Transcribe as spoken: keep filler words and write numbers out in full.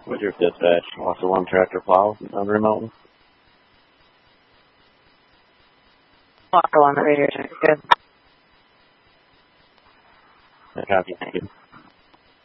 Woodruff dispatch. Lost a one tractor plow on Rim Mountain. Lost the one, the radio check. Good. I copy. Thank you.